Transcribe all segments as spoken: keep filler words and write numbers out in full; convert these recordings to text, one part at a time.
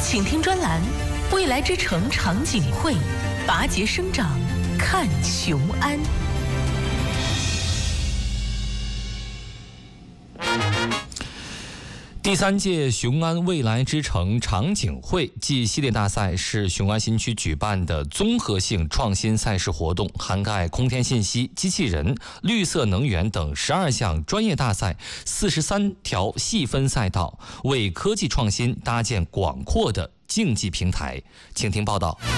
请听专栏《未来之城长景会》，拔节生长，看雄安。 第三届雄安未来之城长景会暨系列大赛是雄安新区举办的综合性创新赛事活动，涵盖空天信息、机器人、绿色能源等十二项专业大赛、四十三条细分赛道，为科技创新搭建广阔的竞技平台。请听报道。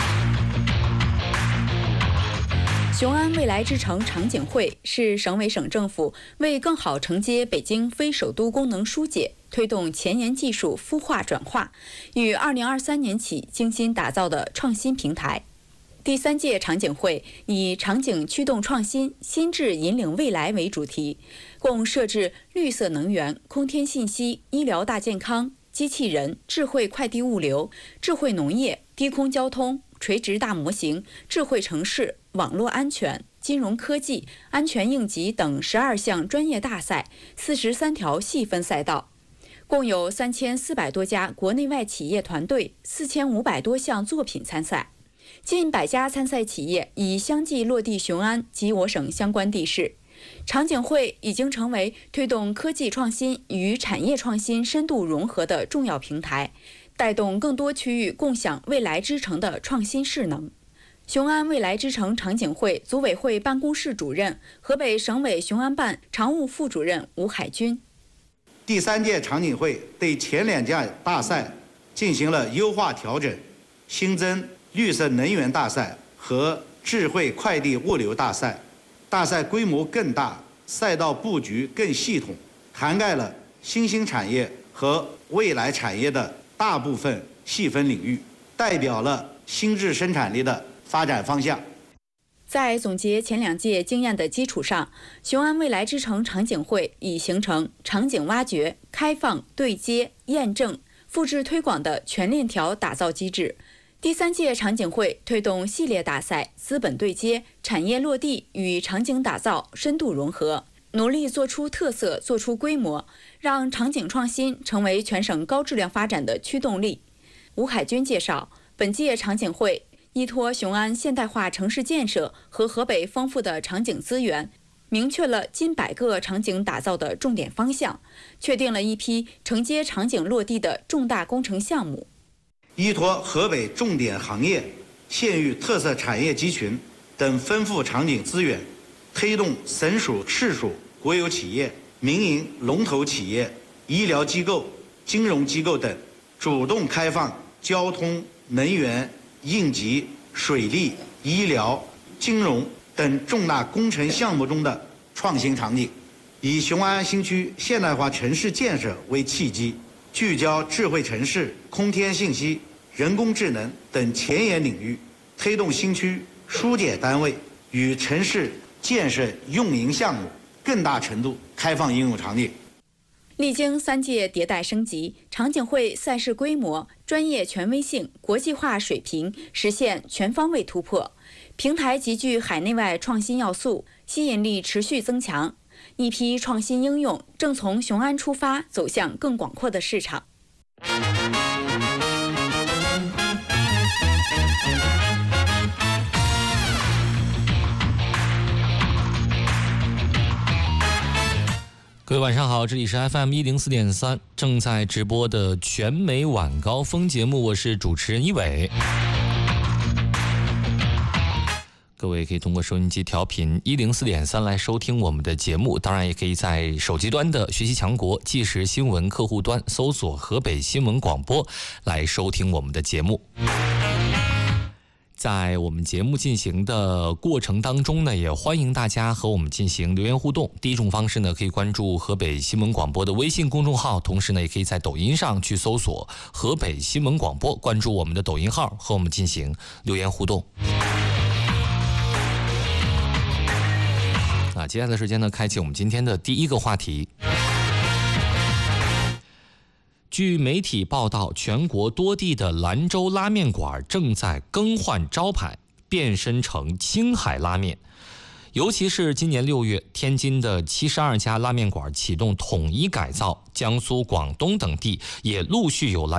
雄安未来之城长景会是省委省政府为更好承接北京非首都功能疏解，推动前沿技术孵化转化，于二零二三年起精心打造的创新平台。第三届长景会以“场景驱动创新，心智引领未来”为主题，共设置绿色能源、空天信息、医疗大健康、机器人、智慧快递物流、智慧农业、低空交通、垂直大模型、智慧城市、网络安全、金融科技、安全应急等十二项专业大赛、四十三条细分赛道，共有三千四百多家国内外企业团队、四千五百多项作品参赛，近百家参赛企业已相继落地雄安及我省相关地市。长景会已经成为推动科技创新与产业创新深度融合的重要平台，带动更多区域共享未来之城的创新势能。雄安未来之城长景会组委会办公室主任、河北省委雄安办常务副主任吴海军。 第三届长景会对前两届大赛进行了优化调整，新增绿色能源大赛和智慧快递物流大赛，大赛规模更大，赛道布局更系统，涵盖了新兴产业和未来产业的大部分细分领域，代表了新质生产力的发展方向。 在总结前两届经验的基础上，雄安未来之城长景会已形成场景挖掘、开放、对接、验证、复制推广的全链条打造机制。第三届长景会推动系列大赛资本对接、产业落地与场景打造深度融合，努力做出特色、做出规模，让场景创新成为全省高质量发展的驱动力。吴海军介绍，本届长景会依托雄安现代化城市建设和河北丰富的场景资源，明确了近百个场景打造的重点方向，确定了一批承接场景落地的重大工程项目。 依托河北重点行业、县域特色产业集群等丰富场景资源，推动省属市属国有企业、民营龙头企业、医疗机构、金融机构等主动开放交通、能源、应急、水利、医疗、金融等重大工程项目中的创新场景，以雄安新区现代化城市建设为契机，聚焦智慧城市、空天信息、人工智能等前沿领域，推动新区疏解单位与城市建设用营项目更大程度开放应用场景。 历经三届迭代升级，长景会赛事规模、专业权威性、国际化水平实现全方位突破，平台集聚海内外创新要素，吸引力持续增强。一批创新应用正从雄安出发，走向更广阔的市场。 各位晚上好，这里是 F M 一零四点三正在直播的全美晚高峰节目，我是主持人一伟。各位可以通过收音机调频一零四点三来收听我们的节目，当然也可以在手机端的学习强国即时新闻客户端搜索河北新闻广播来收听我们的节目。在我们节目进行的过程当中呢，也欢迎大家和我们进行留言互动。第一种方式呢，可以关注河北新闻广播的微信公众号，同时呢，也可以在抖音上去搜索河北新闻广播，关注我们的抖音号，和我们进行留言互动。啊，接下来的时间呢，开启我们今天的第一个话题。据媒体报道，全国多地的兰州拉面馆正在更换招牌，变身成青海拉面。尤其是今年六月，天津的七十二家拉面馆启动统一改造，江苏、广东等地也陆续有兰